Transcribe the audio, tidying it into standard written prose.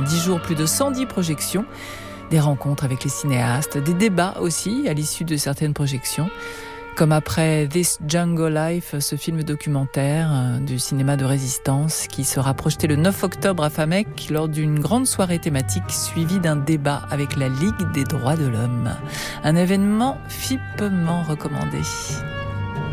10 jours, plus de 110 projections, des rencontres avec les cinéastes, des débats aussi à l'issue de certaines projections. Comme après This Jungle Life, ce film documentaire du cinéma de résistance qui sera projeté le 9 octobre à Famec lors d'une grande soirée thématique suivie d'un débat avec la Ligue des droits de l'homme. Un événement FIPement recommandé.